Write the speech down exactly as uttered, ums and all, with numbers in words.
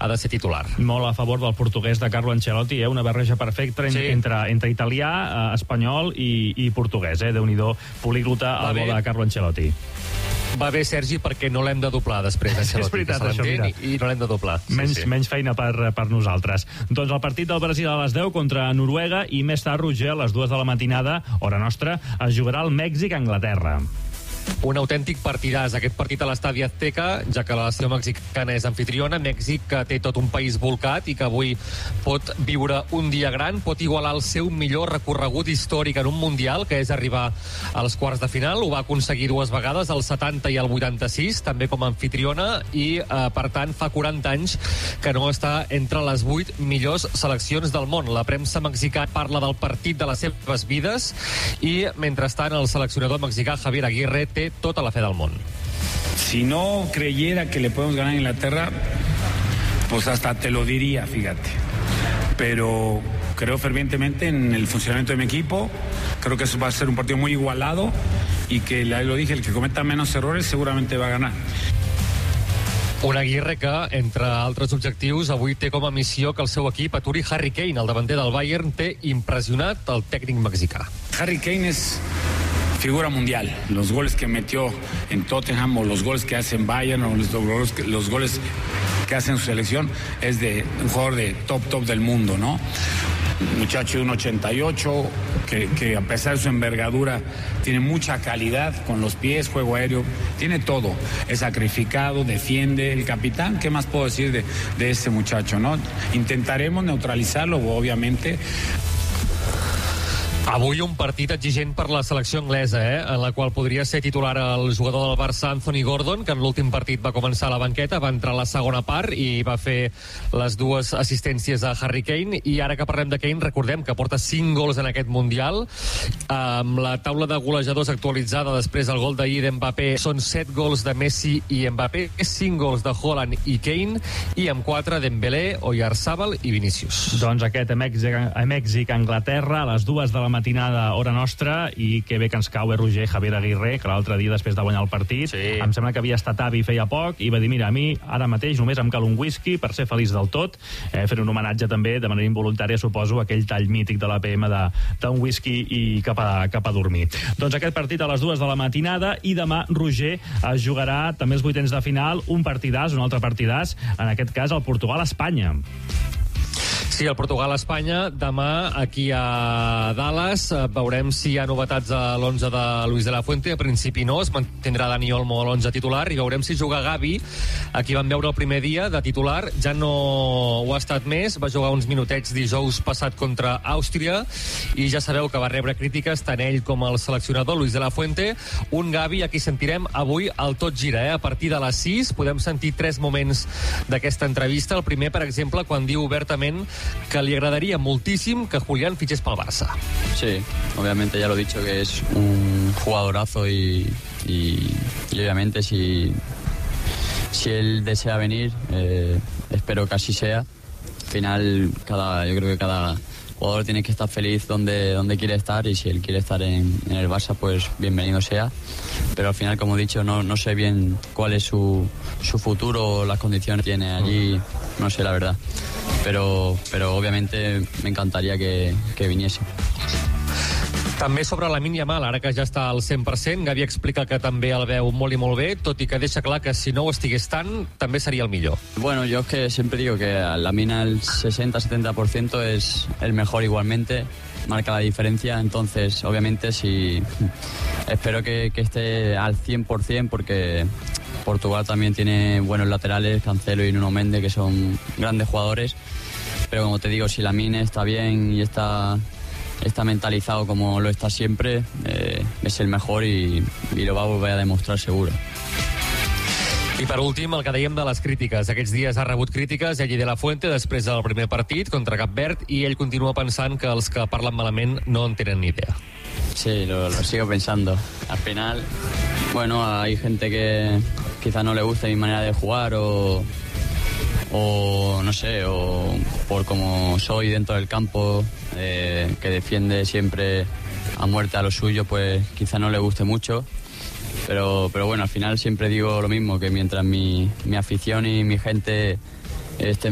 ha de ser titular. Molt a favor del portuguès de Carlo Ancelotti, eh? Una barreja perfecta sí. entre, entre italià, eh, espanyol i, i portuguès, eh? Déu-n'hi-do, políglota al bo de Carlo Ancelotti. Va bé, Sergi, perquè no l'hem de doblar després d'Ancelotti. És veritat, això, mira. I no l'hem de doblar. Menys, sí, sí. menys feina per, per nosaltres. Doncs el partit del Brasil a les deu contra Noruega i més tard, Roger, a les dues de la matinada, hora nostra, es jugarà el Mèxic-Anglaterra. Un autèntic partidàs, aquest partit a l'Estadi Azteca, ja que la nació mexicana és anfitriona. Mèxic, que té tot un país volcat i que avui pot viure un dia gran, pot igualar el seu millor recorregut històric en un Mundial, que és arribar als quarts de final. Ho va aconseguir dues vegades, el setanta i el vuitanta-sis, també com a anfitriona, i eh, per tant fa quaranta anys que no està entre les vuit millors seleccions del món. La premsa mexicana parla del partit de les seves vides i, mentrestant, el seleccionador mexicà Javier Aguirre té tota la fe del món. Si no creyera que le podemos ganar a Inglaterra, pues hasta te lo diría, fíjate. Pero creo fervientemente en el funcionamiento de mi equipo. Creo que eso va a ser un partido muy igualado y que, lo dije, el que cometa menos errores seguramente va a ganar. Un Aguirre que, entre altres objectius, avui té com a missió que el seu equip aturi Harry Kane, el davanter del Bayern. Té impressionat el tècnic mexicà. Harry Kane es figura mundial. Los goles que metió en Tottenham o los goles que hace en Bayern o los, los, los goles que hace en su selección es de un jugador de top top del mundo, ¿no? Un muchacho de un ochenta y ocho que, que a pesar de su envergadura tiene mucha calidad con los pies, juego aéreo, tiene todo, es sacrificado, defiende, el capitán. ¿Qué más puedo decir de, de este muchacho, no? Intentaremos neutralizarlo, obviamente. Avui un partit exigent per la selecció anglesa, eh? En la qual podria ser titular el jugador del Barça, Anthony Gordon, que en l'últim partit va començar a la banqueta, va entrar a la segona part i va fer les dues assistències a Harry Kane. I ara que parlem de Kane, recordem que porta cinc gols en aquest Mundial. Amb la taula de golejadors actualitzada després del gol d'ahir d'Mbappé, són set gols de Messi i Mbappé, cinc gols de Haaland i Kane, i amb quatre Dembélé, Oyarzabal i Vinícius. Doncs aquest a Mèxic, a Mèxic, Anglaterra, a les dues de la matinada, hora nostra, i que bé que ens cau, eh, Roger, Javier Aguirre, que l'altre dia, després de guanyar el partit, sí. Em sembla que havia estat avi feia poc, i va dir, mira, a mi ara mateix només em cal un whisky per ser feliç del tot, eh, fer un homenatge també, de manera involuntària, suposo, aquell tall mític de l'A P M d'un whisky i cap a, cap a dormir. Doncs aquest partit a les dues de la matinada, i demà, Roger, es jugarà també els vuitens de final, un partidàs, un altre partidàs, en aquest cas el Portugal-Espanya. Sí, el Portugal-Espanya, demà aquí a Dallas. Veurem si hi ha novetats a l'onze de Luis de la Fuente. A principi no, es mantindrà Dani Olmo a l'onze titular, i veurem si juga Gavi, aquí vam veure el primer dia de titular, ja no ho ha estat més, va jugar uns minutets dijous passat contra Àustria, i ja sabeu que va rebre crítiques tant ell com el seleccionador Luis de la Fuente. Un Gavi, aquí sentirem avui el Tot Gira, eh? A partir de les sis podem sentir tres moments d'aquesta entrevista. El primer, per exemple, quan diu obertament que li agradaría muchísimo que Julián fiches para el Barça. Sí, obviamente ya lo he dicho, que es un jugadorazo y, y, y obviamente si, si él desea venir, eh, espero que así sea. Al final, cada, yo creo que cada jugador tiene que estar feliz donde, donde quiere estar, y si él quiere estar en, en el Barça, pues bienvenido sea. Pero al final, como he dicho, no, no sé bien cuál es su, su futuro o las condiciones que tiene allí, no sé la verdad. Pero, pero obviamente me encantaría que, que viniese. També sobre Lamine Yamal, ara que ja està al cent per cent, Gavi explica que també el veu molt i molt bé, tot i que deixa clar que si no ho estigués tant, també sería el millor. Bueno, yo es que siempre digo que Lamine al sesenta a setenta por ciento es el mejor igualmente, marca la diferencia, entonces obviamente si espero que, que esté al cien por cien, porque Portugal también tiene buenos laterales, Cancelo y Nuno Mendes, que son grandes jugadores, pero como te digo, si Lamine está bien y está... está mentalizado como lo está siempre, eh, és el mejor i, i lo va volver a demostrar seguro. I per últim, el que dèiem de les crítiques. Aquests dies ha rebut crítiques Eddie de la Fuente després del primer partit contra Cap Verd, i ell continua pensant que els que parlen malament no en tenen ni idea. Sí, lo, lo sigo pensando. Al final, bueno, hay gente que quizá no le guste mi manera de jugar o... o no sé, o por como soy dentro del campo, eh, que defiende siempre a muerte a lo suyo, pues quizá no le guste mucho, pero, pero bueno, al final siempre digo lo mismo, que mientras mi, mi afición y mi gente estén